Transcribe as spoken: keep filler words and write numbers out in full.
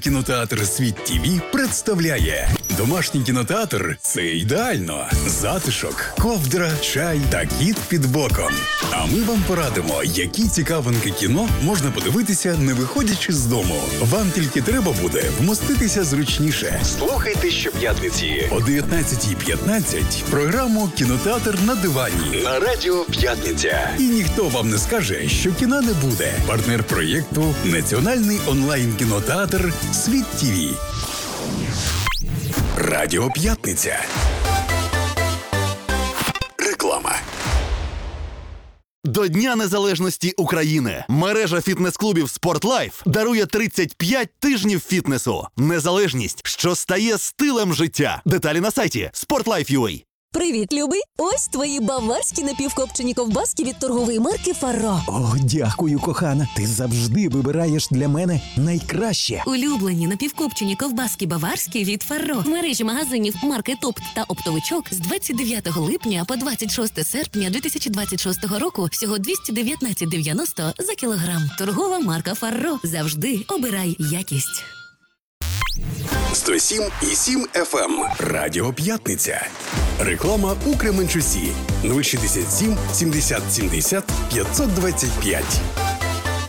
Кінотеатр «Світ ТІВІ» представляє домашній кінотеатр – це ідеально. Затишок, ковдра, чай та кіт під боком. А ми вам порадимо, які цікавинки кіно можна подивитися, не виходячи з дому. Вам тільки треба буде вмоститися зручніше. Слухайте щоп'ятниці о дев'ятнадцятій п'ятнадцять програму «Кінотеатр на дивані» на Радіо П'ятниця. І ніхто вам не скаже, що кіна не буде. Партнер проєкту – національний онлайн-кінотеатр «Світ ТІВІ». Радіо П'ятниця. Реклама. До Дня Незалежності України мережа фітнес-клубів «Спортлайф» дарує тридцять п'ять тижнів фітнесу. Незалежність, що стає стилем життя. Деталі на сайті спортлайф крапка ю а. Привіт, любий! Ось твої баварські напівкопчені ковбаски від торгової марки «Фарро». О, дякую, кохана. Ти завжди вибираєш для мене найкраще. Улюблені напівкопчені ковбаски баварські від «Фарро» в мережі магазинів марки «Топт» та «Оптовичок» з двадцять дев'ятого липня по двадцять шосте серпня дві тисячі двадцять шостого року всього двісті дев'ятнадцять дев'яносто за кілограм. Торгова марка «Фарро». Завжди обирай якість. сто сім і сім еф ем. Радіо П'ятниця. Реклама у Кременчусі. нуль шістдесят сім сімдесят сімдесят п'ятсот двадцять п'ять.